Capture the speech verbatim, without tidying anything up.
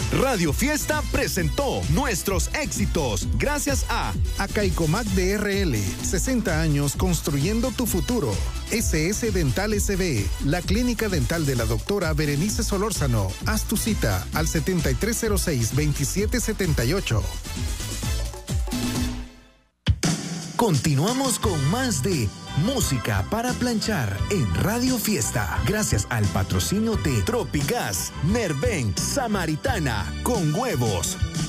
Radio Fiesta presentó nuestros éxitos gracias a Acaicomac D R L, sesenta años construyendo tu futuro. S S Dental S B, la clínica dental de la doctora Berenice Solórzano. Haz tu cita al setenta y tres cero seis, veintisiete setenta y ocho. Continuamos con más de Música para Planchar en Radio Fiesta. Gracias al patrocinio de Tropigas, Nerven, Samaritana, con huevos.